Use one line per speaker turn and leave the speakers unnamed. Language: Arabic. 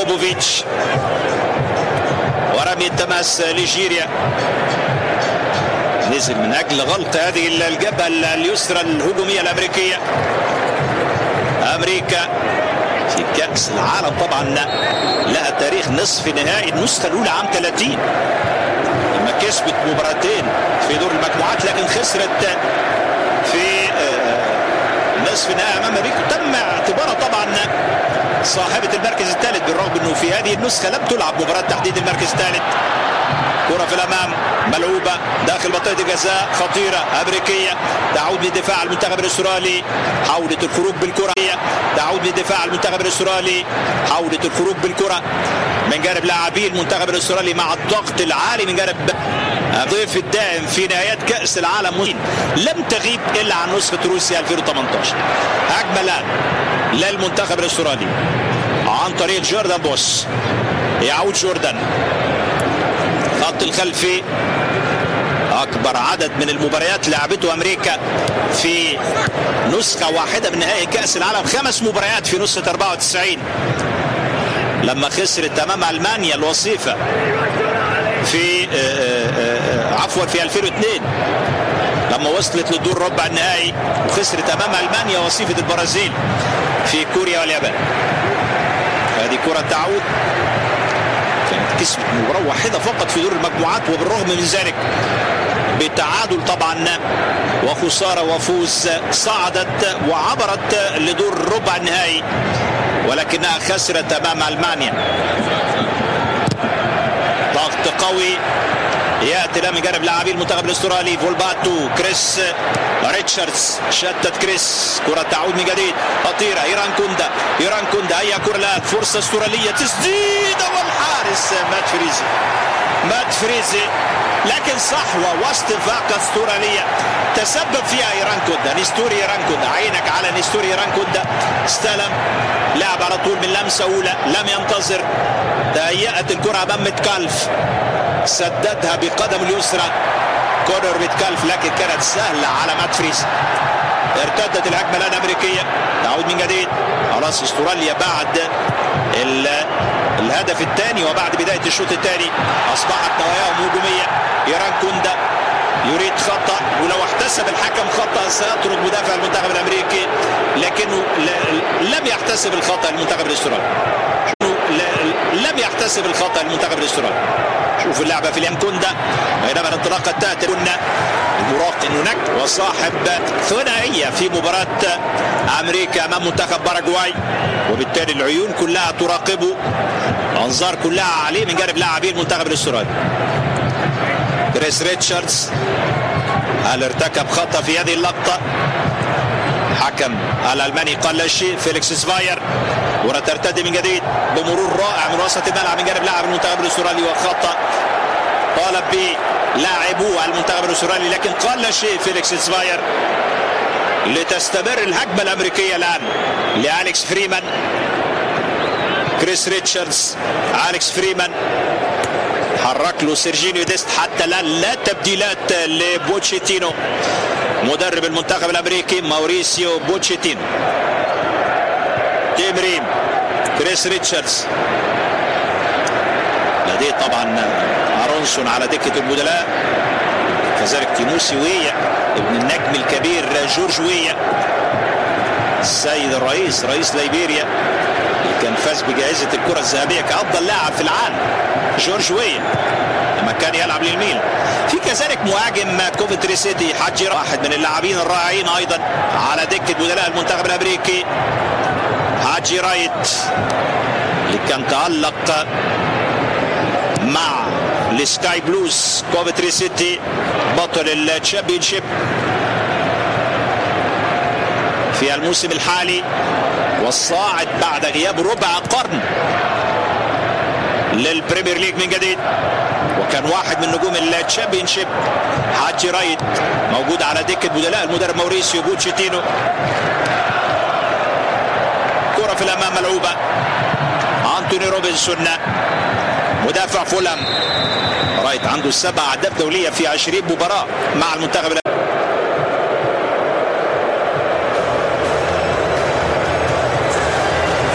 بوبوفيتش ورمي التماس لجيريا، نزل من اجل غلق هذه الجبهه اليسرى الهجوميه الامريكيه. امريكا في كأس العالم طبعا لها تاريخ نصف نهائي النسخه الاولى عام 30 لما كسبت مباراتين في دور المجموعات، لكن خسرت في نصف نهائي امام امريكا. تم اعتبارها طبعا صاحبه المركز الثالث، بالرغم انه في هذه النسخه لم تلعب مباراه تحديد المركز الثالث. كرة في الامام ملعوبه داخل منطقه الجزاء، خطيره امريكيه، تعود لدفاع المنتخب الاسترالي، حاولت الخروج بالكره، تعود لدفاع المنتخب الاسترالي، حاولت الخروج بالكره من جانب لاعبي المنتخب الاسترالي مع الضغط العالي من جانب الضيف الدائم في نهايات كأس العالم، لم تغيب الا عن نسخه روسيا 2018. هجمه الان للمنتخب الاسترالي عن طريق جوردان بوس، يعود جوردان خط الخلفي. اكبر عدد من المباريات لعبته امريكا في نسخه واحده من نهائي كأس العالم، 5 مباريات في نسخه 94 لما خسرت امام المانيا الوصيفه في في 2002 لما وصلت للدور ربع النهائي، وخسرت امام المانيا وصيفه البرازيل في كوريا واليابان. هذه كره تعود، كانت كسبت مباراه واحده فقط في دور المجموعات، وبالرغم من ذلك بالتعادل طبعا وخساره وفوز صعدت وعبرت لدور ربع النهائي، ولكنها خسرت امام المانيا. ضغط قوي ياتي من جانب لاعبي المنتخب الاسترالي، فولباتو، كريس ريتشاردز، شتت كريس، كره تعود من جديد خطيره، ايران كوندا هي كره الان، فرصه استراليه، تسديده والحارس مات فريزي، لكن صحوه واستفاقه استراليه تسبب فيها ايران كوندا. نستوري ايران كوندا، عينك على نستوري ايران كوندا، استلم لعب على طول من لمسه اولى، لم ينتظر، تهيأت الكره امام متكالف، سددها بقدم اليسرى كونر متكالف، لكن كانت سهله على مات فريز. ارتدت الهجمه الان امريكيه، تعود من جديد. خلاص استراليا بعد الهدف الثاني وبعد بدايه الشوط الثاني اصبحت نواياهم هجوميه. ايران كوندا يريد خطا، ولو احتسب الحكم خطا سيطرد مدافع المنتخب الامريكي، لكنه لم يحتسب الخطا المنتخب الاسترالي. لم يحتسب الخطا المنتخب الاسترالي. شوفوا اللعبه في اليم كوندا، بينما الانطلاقه التاتر كنا المراقب هناك وصاحب ثنائيه في مباراه امريكا امام منتخب باراغواي، وبالتالي العيون كلها تراقبه، الانظار كلها عليه من جانب لاعبي المنتخب الاسترالي. كريس ريتشاردز، هل ارتكب خطا في هذه اللقطه؟ حكم الالماني قال لا شيء. فيليكس سفاير، كرة ترتدي من جديد بمرور رائع من وسط الملعب من جانب لاعب المنتخب الاسترالي، وخطا طالب به لاعبو المنتخب الاسترالي، لكن قال لا شيء فيليكس سفاير لتستمر الهجمه الامريكيه الان لأليكس فريمان. كريس ريتشاردز، أليكس فريمان، حرك له سيرجينيو ديست، حتى الان لا تبديلات لبوتشيتينو مدرب المنتخب الامريكي ماوريسيو بوتشيتينو. تيم ريم، كريس ريتشاردز، لديه طبعا ارونسون على دكه البدلاء، كذلك تيموسي ويا ابن النجم الكبير جورج ويا، السيد الرئيس رئيس ليبيريا اللي كان فاز بجائزه الكره الذهبيه كافضل لاعب في العالم، جورج ويا لما كان يلعب للميلان. في كذلك مهاجم كوفنتري سيتي حاجي، واحد من اللاعبين الرائعين ايضا على دكه بدلاء المنتخب الامريكي، حاجي رايت اللي كان تألق مع السكاي بلوز كوفنتري سيتي بطل الشامبيونشيب في الموسم الحالي، والصاعد بعد غياب ربع قرن للبريمير ليج من جديد، وكان واحد من نجوم الشامبيونشيب. حاجي رايت موجود على دكة بدلاء المدرب ماوريسيو بوتشيتينو. كرة في الأمام ملعوبة، أنتوني روبنسون مدافع فولهام، رايت عنده 7 أهداف دولية في 20 مباراة مع المنتخب.